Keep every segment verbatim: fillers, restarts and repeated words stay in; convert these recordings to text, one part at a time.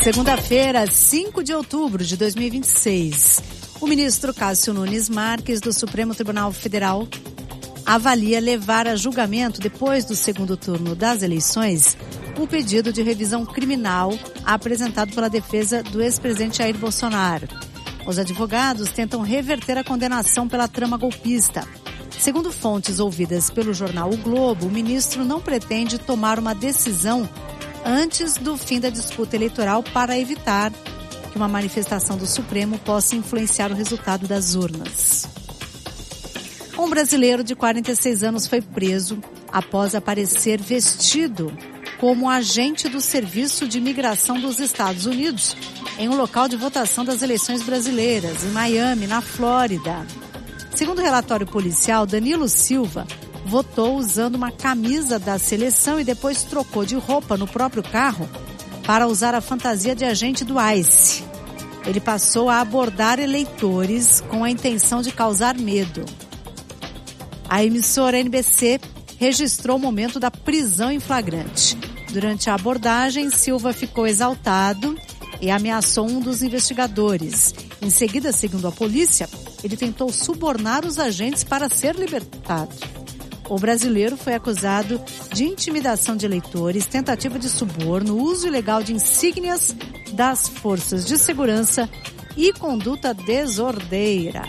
Segunda-feira, cinco de outubro de dois mil e vinte e seis. O ministro Cássio Nunes Marques, do Supremo Tribunal Federal, avalia levar a julgamento, depois do segundo turno das eleições, o pedido de revisão criminal apresentado pela defesa do ex-presidente Jair Bolsonaro. Os advogados tentam reverter a condenação pela trama golpista. Segundo fontes ouvidas pelo jornal O Globo, o ministro não pretende tomar uma decisão antes do fim da disputa eleitoral para evitar que uma manifestação do Supremo possa influenciar o resultado das urnas. Um brasileiro de quarenta e seis anos foi preso após aparecer vestido como agente do Serviço de Imigração dos Estados Unidos em um local de votação das eleições brasileiras, em Miami, na Flórida. Segundo o relatório policial, Danilo Silva votou usando uma camisa da seleção e depois trocou de roupa no próprio carro para usar a fantasia de agente do ICE. Ele passou a abordar eleitores com a intenção de causar medo. A emissora N B C registrou o momento da prisão em flagrante. Durante a abordagem, Silva ficou exaltado e ameaçou um dos investigadores. Em seguida, segundo a polícia, ele tentou subornar os agentes para ser libertado. O brasileiro foi acusado de intimidação de eleitores, tentativa de suborno, uso ilegal de insígnias das forças de segurança e conduta desordeira.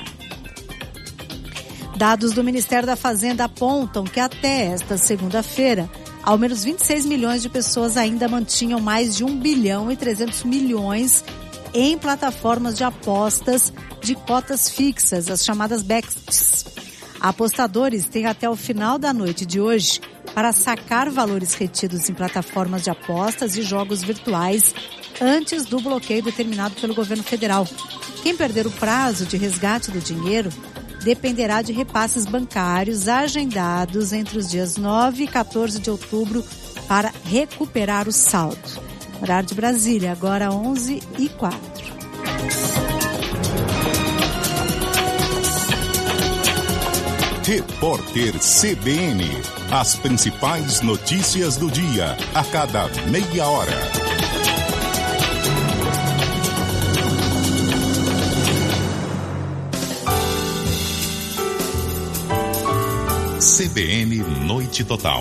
Dados do Ministério da Fazenda apontam que até esta segunda-feira, ao menos vinte e seis milhões de pessoas ainda mantinham mais de um bilhão e trezentos milhões em plataformas de apostas de cotas fixas, as chamadas bets. Apostadores têm até o final da noite de hoje para sacar valores retidos em plataformas de apostas e jogos virtuais antes do bloqueio determinado pelo governo federal. Quem perder o prazo de resgate do dinheiro dependerá de repasses bancários agendados entre os dias nove e quatorze de outubro para recuperar o saldo. Horário de Brasília, agora onze e quatro. Repórter C B N. As principais notícias do dia, a cada meia hora. C B N Noite Total.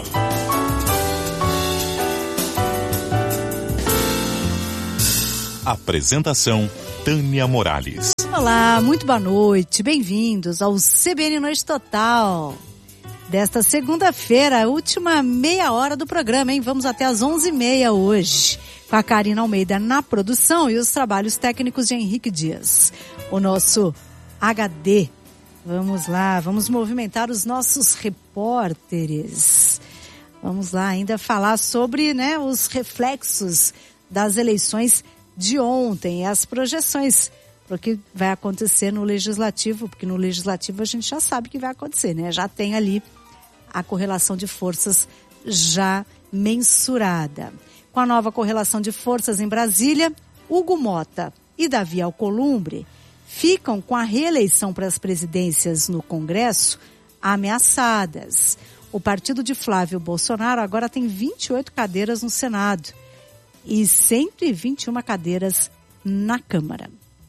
Apresentação Tânia Morales. Olá, muito boa noite, bem-vindos ao C B N Noite Total desta segunda-feira, última meia hora do programa, hein? Vamos até às onze e meia hoje, com a Karina Almeida na produção e os trabalhos técnicos de Henrique Dias. O nosso H D, vamos lá, vamos movimentar os nossos repórteres. Vamos lá ainda falar sobre, né, os reflexos das eleições de ontem, as projeções para o que vai acontecer no Legislativo, porque no Legislativo a gente já sabe o que vai acontecer, né? Já tem ali a correlação de forças já mensurada. Com a nova correlação de forças em Brasília, Hugo Mota e Davi Alcolumbre ficam com a reeleição para as presidências no Congresso ameaçadas. O partido de Flávio Bolsonaro agora tem vinte e oito cadeiras no Senado e cento e vinte e uma cadeiras na Câmara.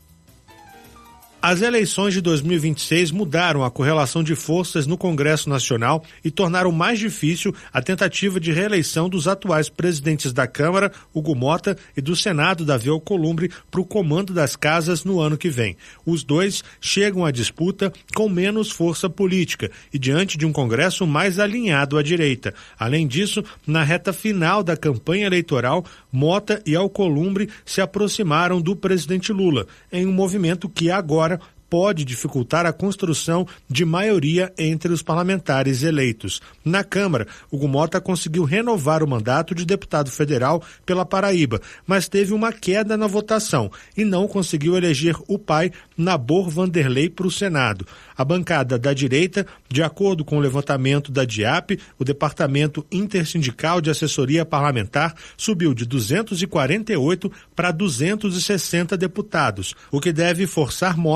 As eleições de dois mil e vinte e seis mudaram a correlação de forças no Congresso Nacional e tornaram mais difícil a tentativa de reeleição dos atuais presidentes da Câmara, Hugo Mota, e do Senado, Davi Alcolumbre, para o comando das casas no ano que vem. Os dois chegam à disputa com menos força política e diante de um Congresso mais alinhado à direita. Além disso, na reta final da campanha eleitoral, Mota e Alcolumbre se aproximaram do presidente Lula, em um movimento que agora pode dificultar a construção de maioria entre os parlamentares eleitos. Na Câmara, Hugo Mota conseguiu renovar o mandato de deputado federal pela Paraíba, mas teve uma queda na votação e não conseguiu eleger o pai, Nabor Vanderlei, para o Senado. A bancada da direita, de acordo com o levantamento da DIAP, o Departamento Intersindical de Assessoria Parlamentar, subiu de duzentos e quarenta e oito para duzentos e sessenta deputados, o que deve forçar Mota a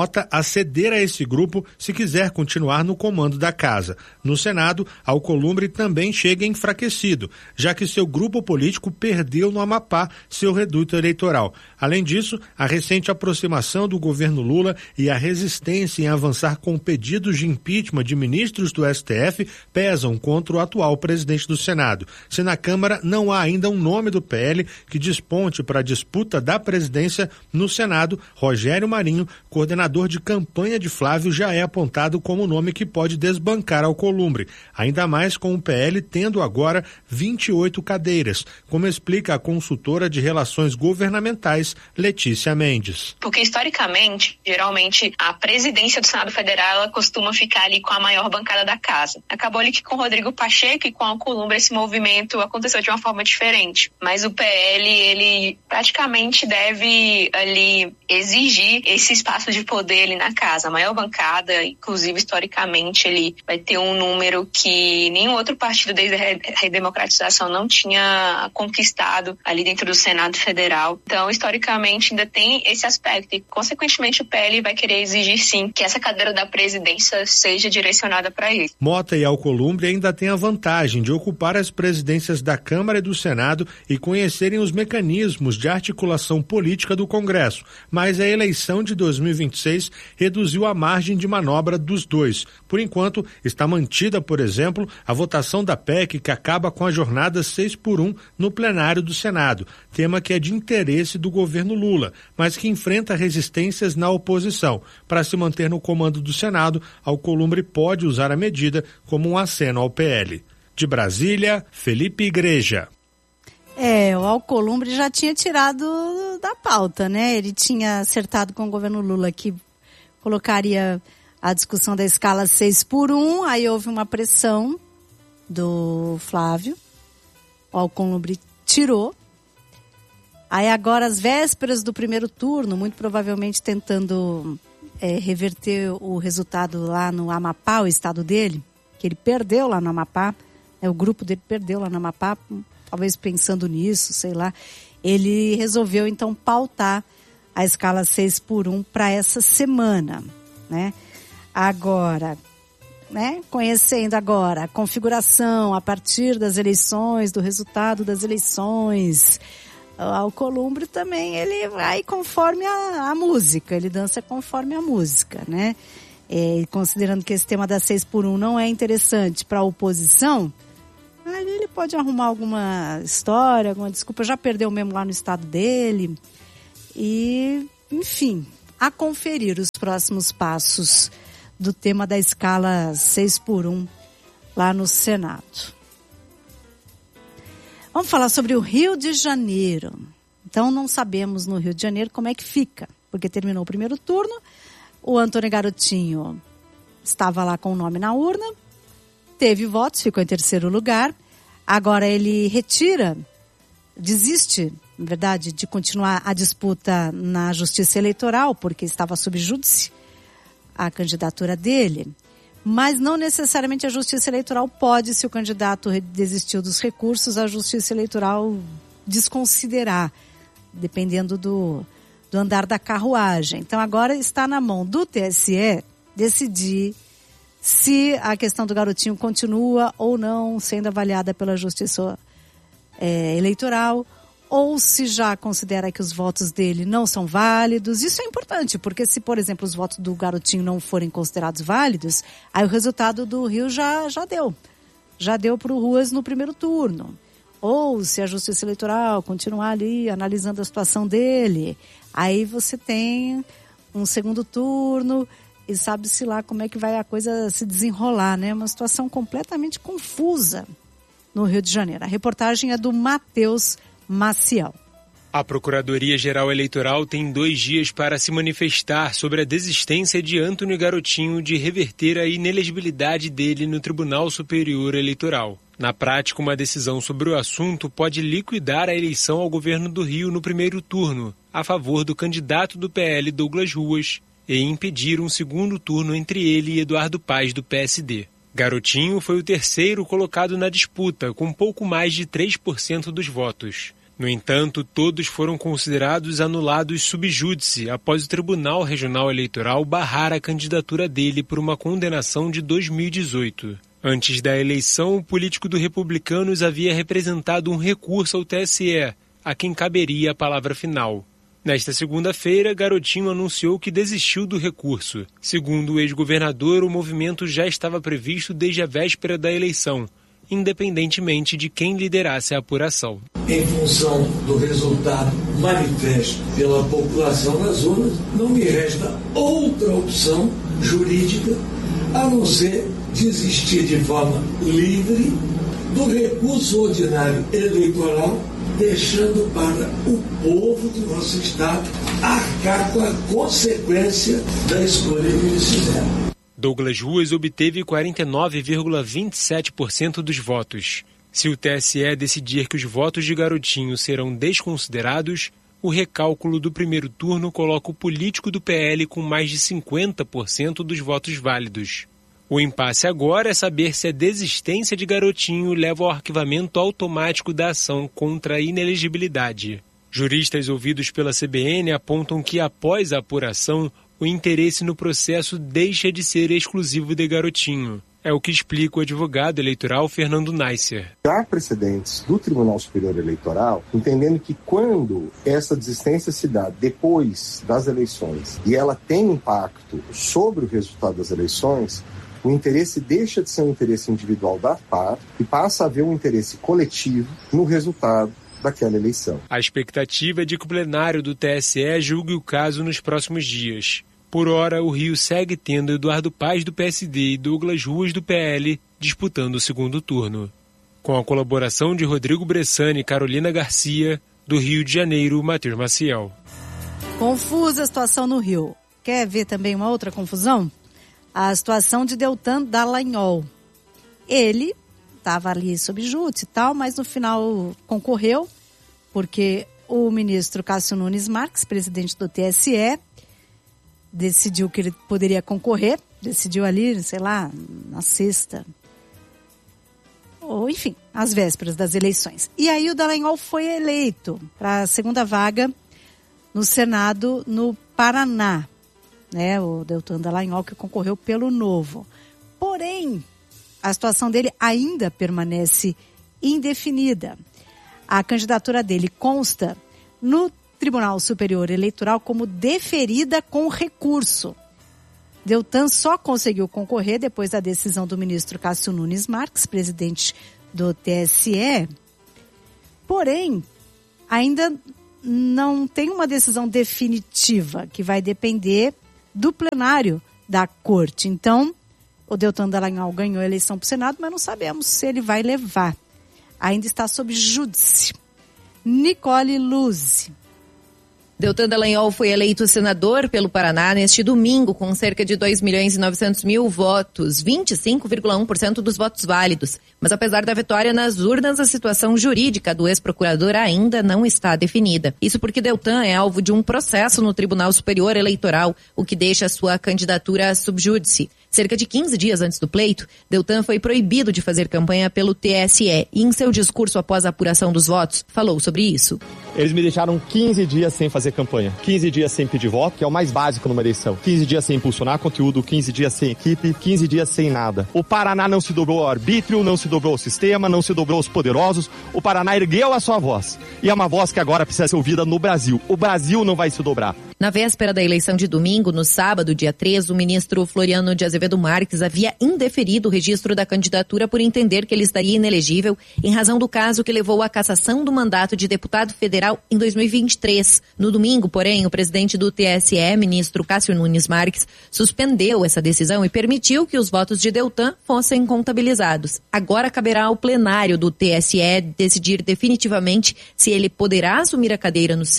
ceder a esse grupo se quiser continuar no comando da casa. No Senado, Alcolumbre também chega enfraquecido, já que seu grupo político perdeu no Amapá seu reduto eleitoral. Além disso, a recente aproximação do governo Lula e a resistência em avançar com pedidos de impeachment de ministros do S T F pesam contra o atual presidente do Senado. Se na Câmara não há ainda um nome do P L que desponte para a disputa da presidência, no Senado, Rogério Marinho, coordenador de campanha de Flávio, já é apontado como nome que pode desbancar Alcolumbre, ainda mais com o P L tendo agora vinte e oito cadeiras, como explica a consultora de relações governamentais, Letícia Mendes. Porque, historicamente, geralmente, a presidência do Senado Federal ela costuma ficar ali com a maior bancada da casa. Acabou ali que com Rodrigo Pacheco e com Alcolumbre esse movimento aconteceu de uma forma diferente. Mas o P L, ele praticamente deve ali exigir esse espaço de poder ali na casa. A maior bancada, inclusive, historicamente, ele vai ter um número que nenhum outro partido desde a redemocratização não tinha conquistado ali dentro do Senado Federal. Então, historicamente, ainda tem esse aspecto e, consequentemente, o P L vai querer exigir, sim, que essa cadeira da presidência seja direcionada para ele. Mota e Alcolumbre ainda têm a vantagem de ocupar as presidências da Câmara e do Senado e conhecerem os mecanismos de articulação política do Congresso, mas a eleição de dois mil e vinte e seis reduziu a margem de manobra dos dois. Por enquanto, está mantida, por exemplo, a votação da P E C que acaba com a jornada seis por um no plenário do Senado, tema que é de interesse do governo Lula, mas que enfrenta resistências na oposição. Para se manter no comando do Senado, Alcolumbre pode usar a medida como um aceno ao P L. De Brasília, Felipe Igreja. É, o Alcolumbre já tinha tirado da pauta, né? Ele tinha acertado com o governo Lula que colocaria a discussão da escala seis por um, aí houve uma pressão do Flávio, o Alcolumbre tirou. Aí agora, às vésperas do primeiro turno, muito provavelmente tentando é, reverter o resultado lá no Amapá, o estado dele, que ele perdeu lá no Amapá, né, o grupo dele perdeu lá no Amapá, talvez pensando nisso, sei lá, ele resolveu então pautar a escala seis por um para essa semana, né? Agora, né, conhecendo agora a configuração a partir das eleições, do resultado das eleições, o Alcolumbre também, ele vai conforme a, a música, ele dança conforme a música, né? É, considerando que esse tema da seis por um não é interessante para a oposição, aí ele pode arrumar alguma história, alguma desculpa, já perdeu mesmo lá no estado dele. E, enfim, a conferir os próximos passos do tema da escala seis por um lá no Senado. Vamos falar sobre o Rio de Janeiro. Então, não sabemos no Rio de Janeiro como é que fica, porque terminou o primeiro turno, o Antônio Garotinho estava lá com o nome na urna, teve votos, ficou em terceiro lugar. Agora ele retira, desiste, na verdade, de continuar a disputa na Justiça Eleitoral, porque estava sob júdice a candidatura dele. Mas não necessariamente a Justiça Eleitoral pode, se o candidato desistiu dos recursos, a Justiça Eleitoral desconsiderar, dependendo do, do andar da carruagem. Então agora está na mão do T S E decidir se a questão do Garotinho continua ou não sendo avaliada pela Justiça é, Eleitoral, ou se já considera que os votos dele não são válidos. Isso é importante, porque se, por exemplo, os votos do Garotinho não forem considerados válidos, aí o resultado do Rio já, já deu. Já deu para o Ruas no primeiro turno. Ou se a Justiça Eleitoral continuar ali analisando a situação dele, aí você tem um segundo turno e sabe-se lá como é que vai a coisa se desenrolar, né? Uma situação completamente confusa no Rio de Janeiro. A reportagem é do Matheus Maciel. A Procuradoria-Geral Eleitoral tem dois dias para se manifestar sobre a desistência de Antônio Garotinho de reverter a inelegibilidade dele no Tribunal Superior Eleitoral. Na prática, uma decisão sobre o assunto pode liquidar a eleição ao governo do Rio no primeiro turno, a favor do candidato do P L, Douglas Ruas, e impedir um segundo turno entre ele e Eduardo Paes, do P S D. Garotinho foi o terceiro colocado na disputa, com pouco mais de três por cento dos votos. No entanto, todos foram considerados anulados sub júdice após o Tribunal Regional Eleitoral barrar a candidatura dele por uma condenação de dois mil e dezoito. Antes da eleição, o político do Republicanos havia representado um recurso ao T S E, a quem caberia a palavra final. Nesta segunda-feira, Garotinho anunciou que desistiu do recurso. Segundo o ex-governador, o movimento já estava previsto desde a véspera da eleição, independentemente de quem liderasse a apuração. Em função do resultado manifesto pela população nas urnas, não me resta outra opção jurídica a não ser desistir de forma livre do recurso ordinário eleitoral, deixando para o povo do nosso Estado arcar com a consequência da escolha que eles fizeram. Douglas Ruas obteve quarenta e nove vírgula vinte e sete por cento dos votos. Se o T S E decidir que os votos de Garotinho serão desconsiderados, o recálculo do primeiro turno coloca o político do P L com mais de cinquenta por cento dos votos válidos. O impasse agora é saber se a desistência de Garotinho leva ao arquivamento automático da ação contra a inelegibilidade. Juristas ouvidos pela C B N apontam que, após a apuração, o interesse no processo deixa de ser exclusivo de Garotinho. É o que explica o advogado eleitoral Fernando Neisser. Há precedentes do Tribunal Superior Eleitoral, entendendo que quando essa desistência se dá depois das eleições e ela tem impacto sobre o resultado das eleições, o interesse deixa de ser um interesse individual da parte e passa a haver um interesse coletivo no resultado daquela eleição. A expectativa é de que o plenário do T S E julgue o caso nos próximos dias. Por hora, o Rio segue tendo Eduardo Paes do P S D e Douglas Ruas do P L disputando o segundo turno. Com a colaboração de Rodrigo Bressani e Carolina Garcia, do Rio de Janeiro, Matheus Maciel. Confusa a situação no Rio. Quer ver também uma outra confusão? A situação de Deltan Dallagnol. Ele estava ali sob júdice e tal, mas no final concorreu, porque o ministro Cássio Nunes Marques, presidente do T S E, decidiu que ele poderia concorrer, decidiu ali, sei lá, na sexta, ou enfim, às vésperas das eleições. E aí o Dallagnol foi eleito para a segunda vaga no Senado no Paraná, né? O Deltan Dallagnol que concorreu pelo Novo. Porém, a situação dele ainda permanece indefinida. A candidatura dele consta no Tribunal Superior Eleitoral como deferida com recurso. Deltan só conseguiu concorrer depois da decisão do ministro Cássio Nunes Marques, presidente do T S E. Porém, ainda não tem uma decisão definitiva, que vai depender do plenário da corte. Então, o Deltan Dallagnol ganhou a eleição para o Senado, mas não sabemos se ele vai levar. Ainda está sob júdice. Nicole Luzzi. Deltan Dallagnol foi eleito senador pelo Paraná neste domingo com cerca de dois milhões e novecentos mil votos, vinte e cinco vírgula um por cento dos votos válidos. Mas apesar da vitória nas urnas, a situação jurídica do ex-procurador ainda não está definida. Isso porque Deltan é alvo de um processo no Tribunal Superior Eleitoral, o que deixa sua candidatura sub júdice. Cerca de quinze dias antes do pleito, Deltan foi proibido de fazer campanha pelo T S E e em seu discurso após a apuração dos votos, falou sobre isso. Eles me deixaram quinze dias sem fazer campanha, quinze dias sem pedir voto, que é o mais básico numa eleição, quinze dias sem impulsionar conteúdo, quinze dias sem equipe, quinze dias sem nada. O Paraná não se dobrou ao arbítrio, não se dobrou ao sistema, não se dobrou aos poderosos, o Paraná ergueu a sua voz. E é uma voz que agora precisa ser ouvida no Brasil. O Brasil não vai se dobrar. Na véspera da eleição de domingo, no sábado, dia três, o ministro Floriano de Azevedo Marques havia indeferido o registro da candidatura por entender que ele estaria inelegível em razão do caso que levou à cassação do mandato de deputado federal em dois mil e vinte e três. No domingo, porém, o presidente do T S E, ministro Cássio Nunes Marques, suspendeu essa decisão e permitiu que os votos de Deltan fossem contabilizados. Agora caberá ao plenário do T S E decidir definitivamente se ele poderá assumir a cadeira no Senado.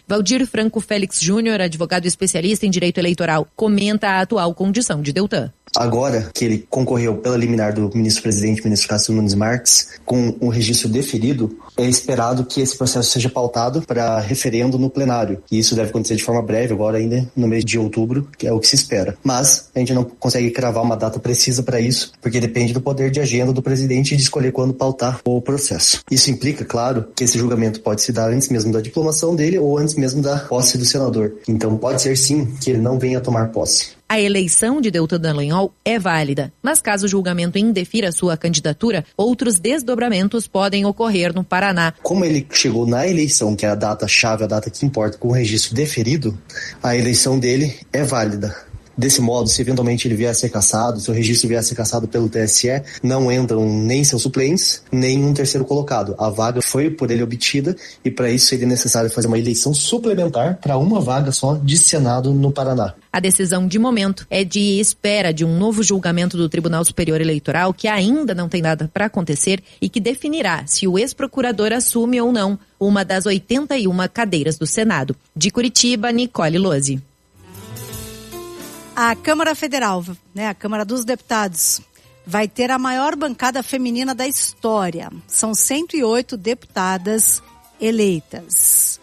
Valdir Franco Félix Júnior, advogado especialista em direito eleitoral, comenta a atual condição de Deltan. Agora que ele concorreu pela liminar do ministro-presidente, ministro Cássio Nunes Marques, com um registro deferido, é esperado que esse processo seja pautado para referendo no plenário. E isso deve acontecer de forma breve, agora ainda no mês de outubro, que é o que se espera. Mas a gente não consegue cravar uma data precisa para isso, porque depende do poder de agenda do presidente de escolher quando pautar o processo. Isso implica, claro, que esse julgamento pode se dar antes mesmo da diplomação dele ou antes mesmo da posse do senador. Então pode ser sim que ele não venha a tomar posse. A eleição de Deltan Dallagnol é válida, mas caso o julgamento indefira sua candidatura, outros desdobramentos podem ocorrer no Paraná. Como ele chegou na eleição, que é a data-chave, a data que importa, com o registro deferido, a eleição dele é válida. Desse modo, se eventualmente ele vier a ser cassado, se o registro vier a ser cassado pelo T S E, não entram nem seus suplentes, nem um terceiro colocado. A vaga foi por ele obtida e para isso seria necessário fazer uma eleição suplementar para uma vaga só de Senado no Paraná. A decisão de momento é de espera de um novo julgamento do Tribunal Superior Eleitoral que ainda não tem nada para acontecer e que definirá se o ex-procurador assume ou não uma das oitenta e uma cadeiras do Senado. De Curitiba, Nicole Lozzi. A Câmara Federal, né, a Câmara dos Deputados, vai ter a maior bancada feminina da história. São cento e oito deputadas eleitas.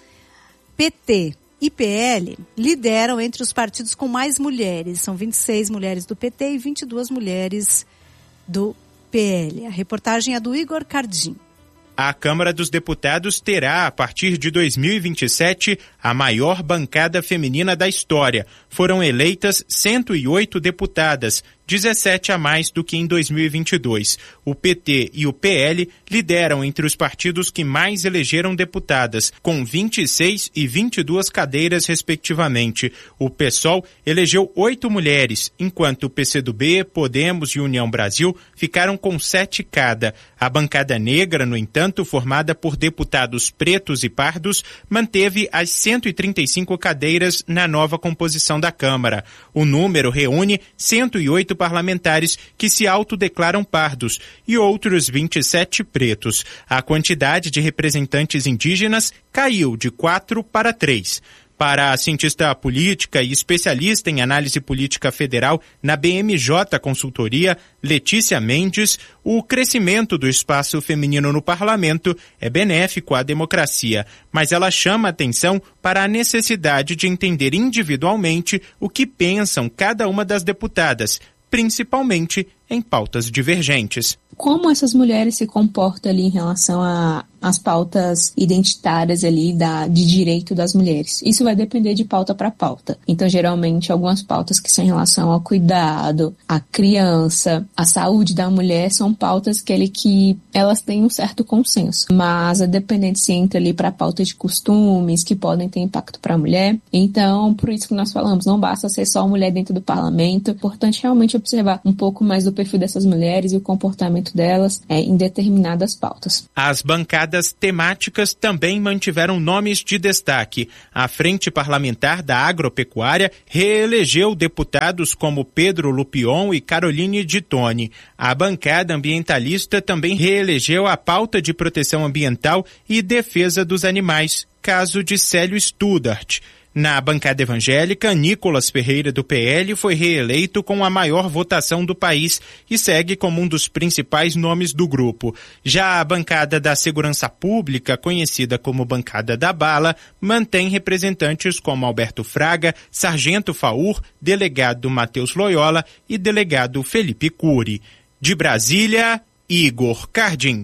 P T e P L lideram entre os partidos com mais mulheres. São vinte e seis mulheres do P T e vinte e duas mulheres do P L. A reportagem é do Igor Cardim. A Câmara dos Deputados terá, a partir de dois mil e vinte e sete, a maior bancada feminina da história. Foram eleitas cento e oito deputadas, dezessete a mais do que em dois mil e vinte e dois. O P T e o P L lideram entre os partidos que mais elegeram deputadas, com vinte e seis e vinte e duas cadeiras, respectivamente. O PSOL elegeu oito mulheres, enquanto o P C do B, Podemos e União Brasil ficaram com sete cada. A bancada negra, no entanto, formada por deputados pretos e pardos, manteve as cento e trinta e cinco cadeiras na nova composição da Câmara. O número reúne cento e oito parlamentares que se autodeclaram pardos e outros vinte e sete pretos. A quantidade de representantes indígenas caiu de quatro para três. Para a cientista política e especialista em análise política federal na B M J Consultoria, Letícia Mendes, o crescimento do espaço feminino no parlamento é benéfico à democracia, mas ela chama atenção para a necessidade de entender individualmente o que pensam cada uma das deputadas, principalmente em pautas divergentes. Como essas mulheres se comportam ali em relação a as pautas identitárias ali da, de direito das mulheres. Isso vai depender de pauta para pauta. Então, geralmente, algumas pautas que são em relação ao cuidado, à criança, à saúde da mulher, são pautas que, ele, que elas têm um certo consenso. Mas, é dependente se entra ali para pautas de costumes, que podem ter impacto para a mulher. Então, por isso que nós falamos, não basta ser só mulher dentro do parlamento. É importante realmente observar um pouco mais do perfil dessas mulheres e o comportamento delas é, em determinadas pautas. As bancadas temáticas também mantiveram nomes de destaque. A Frente Parlamentar da Agropecuária reelegeu deputados como Pedro Lupion e Caroline de Tone. A bancada ambientalista também reelegeu a pauta de proteção ambiental e defesa dos animais, caso de Célio Studart. Na bancada evangélica, Nicolas Ferreira do P L foi reeleito com a maior votação do país e segue como um dos principais nomes do grupo. Já a bancada da Segurança Pública, conhecida como Bancada da Bala, mantém representantes como Alberto Fraga, Sargento Faur, delegado Matheus Loyola e delegado Felipe Cury. De Brasília, Igor Cardim.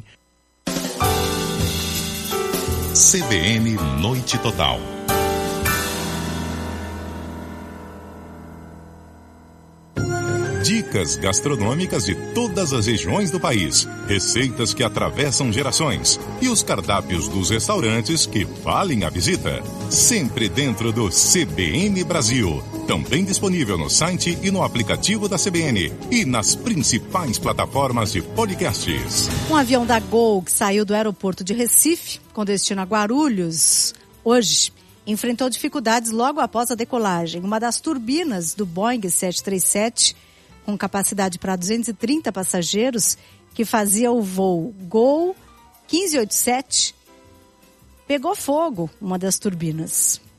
C B N Noite Total. Dicas gastronômicas de todas as regiões do país, receitas que atravessam gerações e os cardápios dos restaurantes que valem a visita. Sempre dentro do C B N Brasil. Também disponível no site e no aplicativo da C B N e nas principais plataformas de podcasts. Um avião da Gol que saiu do aeroporto de Recife, com destino a Guarulhos, hoje enfrentou dificuldades logo após a decolagem. Uma das turbinas do Boeing sete três sete, com capacidade para duzentos e trinta passageiros, que fazia o voo Gol quinze oitenta e sete, pegou fogo, uma das turbinas.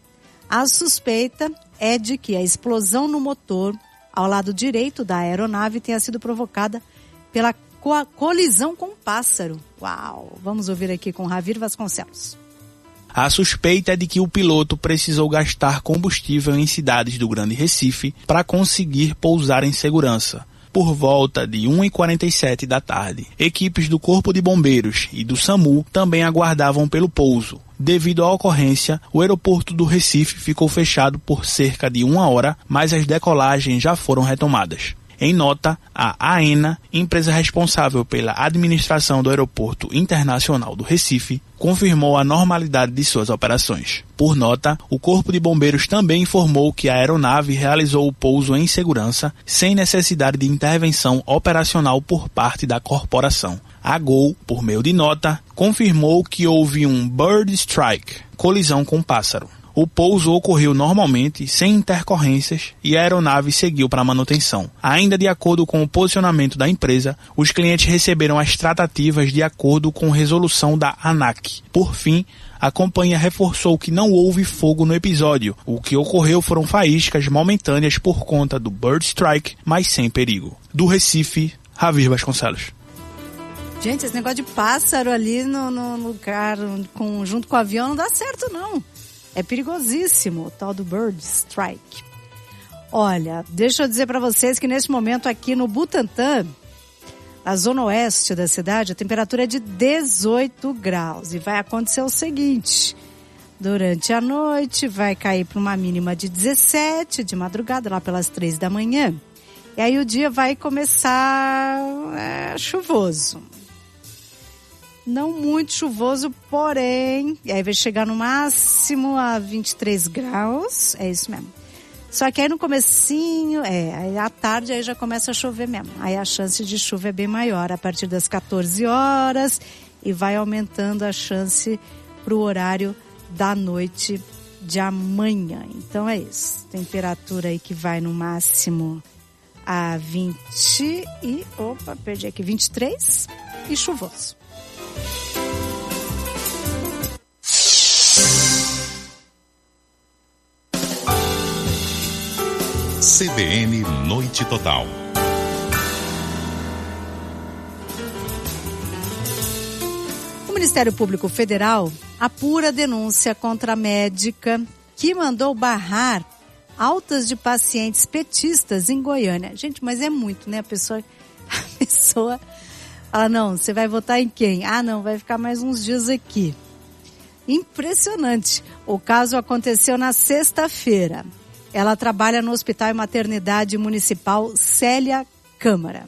A suspeita é de que a explosão no motor ao lado direito da aeronave tenha sido provocada pela co- colisão com um pássaro. Uau! Vamos ouvir aqui com Ravir Vasconcelos. A suspeita é de que o piloto precisou gastar combustível em cidades do Grande Recife para conseguir pousar em segurança. Por volta de uma e quarenta e sete da tarde, equipes do Corpo de Bombeiros e do SAMU também aguardavam pelo pouso. Devido à ocorrência, o aeroporto do Recife ficou fechado por cerca de uma hora, mas as decolagens já foram retomadas. Em nota, a AENA, empresa responsável pela administração do Aeroporto Internacional do Recife, confirmou a normalidade de suas operações. Por nota, o Corpo de Bombeiros também informou que a aeronave realizou o pouso em segurança, sem necessidade de intervenção operacional por parte da corporação. A Gol, por meio de nota, confirmou que houve um bird strike, colisão com pássaro. O pouso ocorreu normalmente, sem intercorrências, e a aeronave seguiu para manutenção. Ainda de acordo com o posicionamento da empresa, os clientes receberam as tratativas de acordo com resolução da ANAC. Por fim, a companhia reforçou que não houve fogo no episódio. O que ocorreu foram faíscas momentâneas por conta do bird strike, mas sem perigo. Do Recife, Ravir Vasconcelos. Gente, esse negócio de pássaro ali no, no lugar com, junto com o avião não dá certo, não. É perigosíssimo, o tal do bird strike. Olha, deixa eu dizer para vocês que neste momento aqui no Butantã, a zona oeste da cidade, a temperatura é de dezoito graus. E vai acontecer o seguinte: durante a noite vai cair para uma mínima de dezessete, de madrugada, lá pelas três da manhã. E aí o dia vai começar é, chuvoso. Não muito chuvoso, porém, e aí vai chegar no máximo a vinte e três graus, é isso mesmo. Só que aí no comecinho, é, aí à tarde aí já começa a chover mesmo. Aí a chance de chuva é bem maior, a partir das quatorze horas, e vai aumentando a chance para o horário da noite de amanhã. Então é isso, temperatura aí que vai no máximo a vinte e, opa, perdi aqui, vinte e três e chuvoso. C B N Noite Total. O Ministério Público Federal apura denúncia contra a médica que mandou barrar altas de pacientes petistas em Goiânia. Gente, mas é muito, né? A pessoa, a pessoa fala, não, você vai votar em quem? Ah, não, vai ficar mais uns dias aqui. Impressionante. O caso aconteceu na sexta-feira. Ela trabalha no Hospital e Maternidade Municipal Célia Câmara.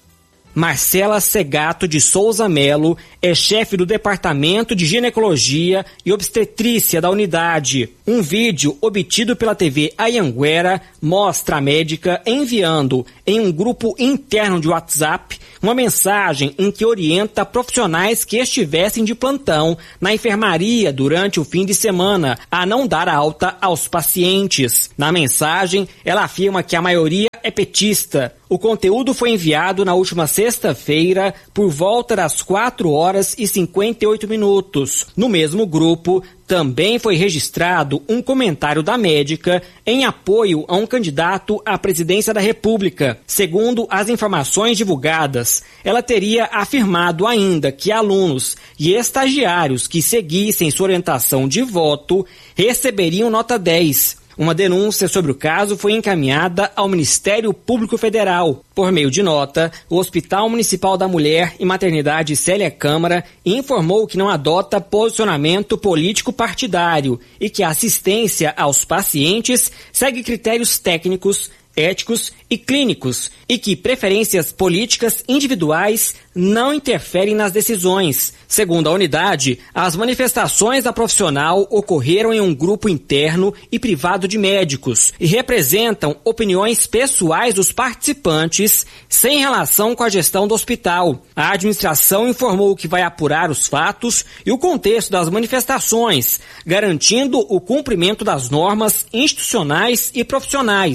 Marcela Segato de Souza Melo é chefe do Departamento de Ginecologia e Obstetrícia da unidade. Um vídeo obtido pela T V Anhanguera mostra a médica enviando em um grupo interno de WhatsApp uma mensagem em que orienta profissionais que estivessem de plantão na enfermaria durante o fim de semana a não dar alta aos pacientes. Na mensagem, ela afirma que a maioria é petista. O conteúdo foi enviado na última sexta-feira por volta das quatro horas e cinquenta e oito minutos. No mesmo grupo, também foi registrado um comentário da médica em apoio a um candidato à presidência da República. Segundo as informações divulgadas, ela teria afirmado ainda que alunos e estagiários que seguissem sua orientação de voto receberiam nota dez. Uma denúncia sobre o caso foi encaminhada ao Ministério Público Federal. Por meio de nota, o Hospital Municipal da Mulher e Maternidade Célia Câmara informou que não adota posicionamento político partidário e que a assistência aos pacientes segue critérios técnicos, éticos e clínicos e que preferências políticas individuais não interferem nas decisões. Segundo a unidade, as manifestações da profissional ocorreram em um grupo interno e privado de médicos e representam opiniões pessoais dos participantes sem relação com a gestão do hospital. A administração informou que vai apurar os fatos e o contexto das manifestações, garantindo o cumprimento das normas institucionais e profissionais.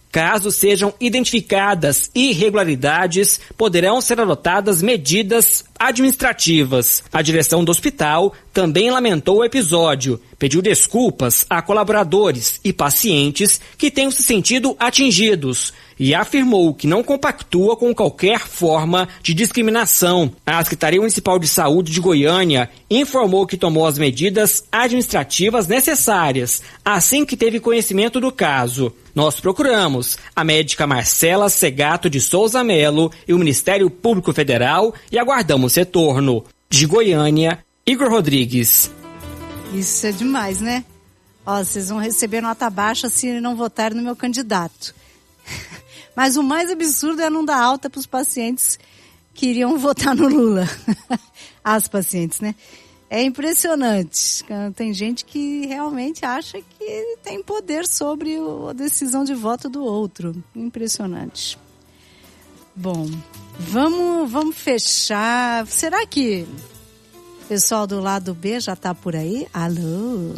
Caso sejam identificadas irregularidades, poderão ser adotadas medidas administrativas. A direção do hospital também lamentou o episódio, pediu desculpas a colaboradores e pacientes que tenham se sentido atingidos e afirmou que não compactua com qualquer forma de discriminação. A Secretaria Municipal de Saúde de Goiânia informou que tomou as medidas administrativas necessárias assim que teve conhecimento do caso. Nós procuramos a médica Marcela Segato de Souza Melo e o Ministério Público Federal e aguardamos retorno. De Goiânia, Igor Rodrigues. Isso é demais, né? Ó, vocês vão receber nota baixa se não votarem no meu candidato. Mas o mais absurdo é não dar alta para os pacientes que iriam votar no Lula. As pacientes, né? É impressionante. Tem gente que realmente acha que tem poder sobre a decisão de voto do outro. Impressionante. Bom, vamos, vamos fechar. Será que o pessoal do lado B já está por aí? Alô?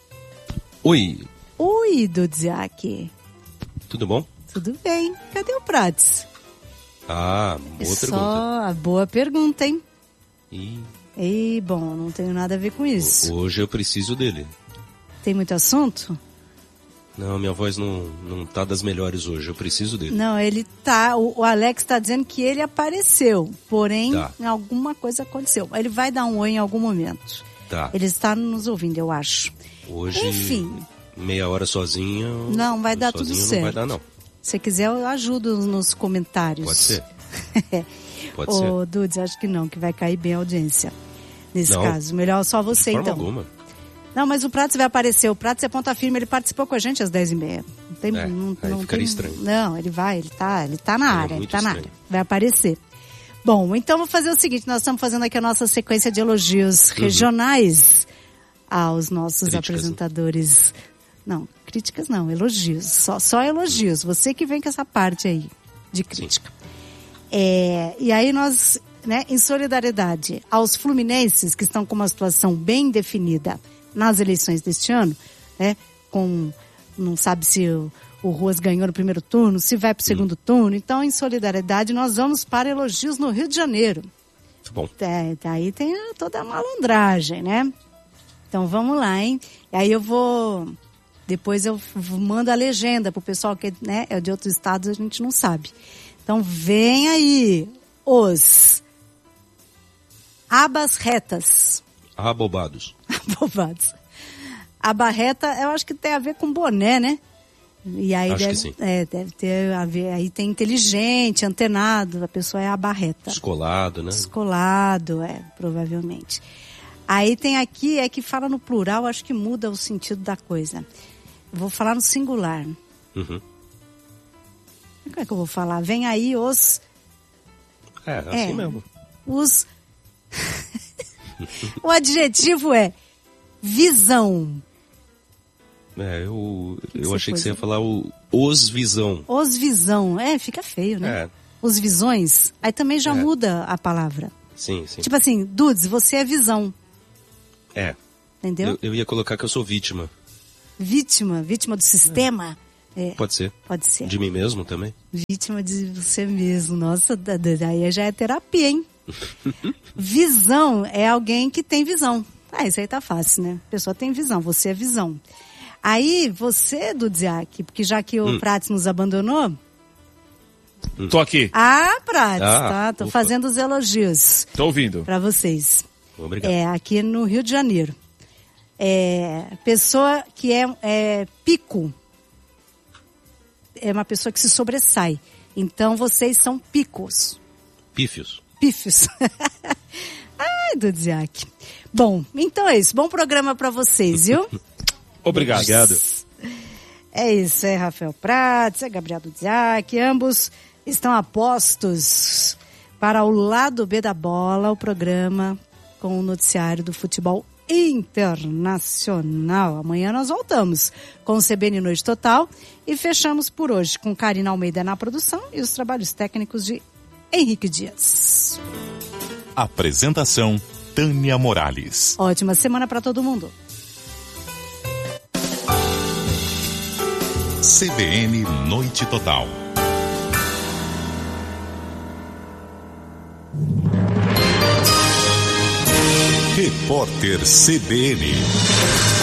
Oi. Oi, Dudziak. Tudo bom? Tudo bem. Cadê o Prates? Ah, boa é pergunta. Só boa pergunta, hein? E... E, bom, não tenho nada a ver com isso. Hoje eu preciso dele. Tem muito assunto? Não, minha voz não, não tá das melhores hoje, eu preciso dele. Não, ele tá, o, o Alex tá dizendo que ele apareceu, porém, tá. alguma coisa aconteceu. Ele vai dar um oi em algum momento. Tá. Ele está nos ouvindo, eu acho. Hoje, enfim. Meia hora sozinho... Não, vai dar tudo certo. Não vai dar, não. Se quiser, eu ajudo nos comentários. Pode ser. Pode Ô, ser. Dudes, acho que não, que vai cair bem a audiência. Nesse não, caso, melhor só você, de forma então. Alguma. Não, mas o Prates vai aparecer. O Prates é ponta firme, ele participou com a gente às dez e meia. Não tem, é, não, aí não ficaria tem, estranho. Não, ele vai, ele tá, ele tá na é área, ele tá estranho. na área. Vai aparecer. Bom, então vou fazer o seguinte, nós estamos fazendo aqui a nossa sequência de elogios uhum. regionais aos nossos críticas, apresentadores. Né? Não, críticas não, elogios. Só, só elogios. Você que vem com essa parte aí de crítica. É, e aí nós... Né, em solidariedade aos fluminenses que estão com uma situação bem definida nas eleições deste ano, né, com, não sabe se o, o Ruas ganhou no primeiro turno, se vai para o segundo hum. turno, então em solidariedade nós vamos para elogios no Rio de Janeiro. Muito bom. É, daí tem toda a malandragem, né? Então vamos lá, hein? E aí eu vou, depois eu mando a legenda pro pessoal que, né, é de outros estados, a gente não sabe. Então vem aí os... Abas retas. Abobados. Abobados. Aba reta, eu acho que tem a ver com boné, né? E aí acho deve, que sim. É, deve ter a ver, aí tem inteligente, antenado, a pessoa é aba reta. Descolado, né? Descolado, é, provavelmente. Aí tem aqui, é que fala no plural, acho que muda o sentido da coisa. Eu vou falar no singular. Uhum. Como é que eu vou falar? Vem aí os... É, assim é, mesmo. Os... O adjetivo é visão. É, eu, que eu que achei que você ia dizer? falar o os visão. Os visão. É, fica feio, né? É. Os visões. Aí também já é. muda a palavra. Sim, sim. Tipo assim, Dudes, você é visão. É. Entendeu? Eu, eu ia colocar que eu sou vítima. Vítima, vítima do sistema. É. Pode ser. Pode ser. De mim mesmo também. Vítima de você mesmo. Nossa, daí já é terapia, hein? Visão é alguém que tem visão. Ah, isso aí tá fácil, né? A pessoa tem visão, você é visão. Aí, você, Dudziak, porque já que o hum. Prates nos abandonou... Hum. Tô aqui. Ah, Prates, ah, tá? Tô ufa. fazendo os elogios. Tô ouvindo. Pra vocês. Obrigado. É, aqui no Rio de Janeiro. É, pessoa que é, é pico. É uma pessoa que se sobressai. Então, vocês são picos. Pífios. Pífios. Ai, Dudziak. Bom, então é isso. Bom programa pra vocês, viu? Obrigado. Obrigado. É isso, é Rafael Prates, é Gabriel Dudziak. Ambos estão apostos para o lado B da bola, o programa com o noticiário do futebol internacional. Amanhã nós voltamos com o C B N Noite Total e fechamos por hoje com Karina Almeida na produção e os trabalhos técnicos de Henrique Dias. Apresentação Tânia Morales. Ótima semana para todo mundo. C B N Noite Total. Repórter C B N.